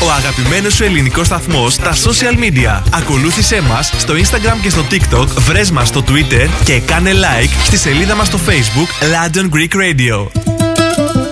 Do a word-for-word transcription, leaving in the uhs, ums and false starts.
Ο αγαπημένος σου ελληνικός σταθμός στα social media. Ακολούθησέ μας στο Instagram και στο TikTok, βρες μας στο Twitter και κάνε like στη σελίδα μας στο Facebook London Greek Radio.